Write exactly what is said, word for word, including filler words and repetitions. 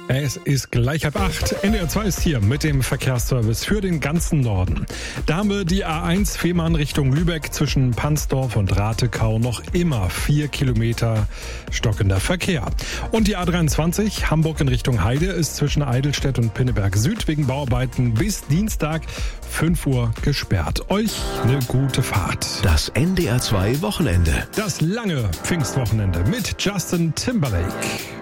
Es ist gleich halb acht. N D R zwei ist hier mit dem Verkehrsservice für den ganzen Norden. Da haben wir die A eins Fehmarn Richtung Lübeck zwischen Pansdorf und Ratekau noch immer vier Kilometer stockender Verkehr. Und die A dreiundzwanzig Hamburg in Richtung Heide ist zwischen Eidelstedt und Pinneberg Süd wegen Bauarbeiten bis Dienstag fünf Uhr gesperrt. Euch eine gute Fahrt. Das N D R zwei Wochenende. Das lange Pfingstwochenende mit Justin Timberlake.